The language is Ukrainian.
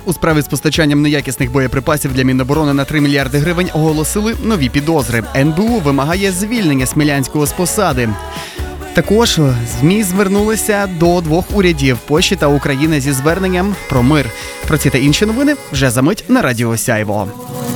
У справі з постачанням неякісних боєприпасів для Міноборони на 3 мільярди гривень оголосили нові підозри. НБУ вимагає звільнення Смілянського з посади. Також ЗМІ звернулися до двох урядів – Польщі та України зі зверненням про мир. Про ці та інші новини вже за мить на Радіо Сяйво.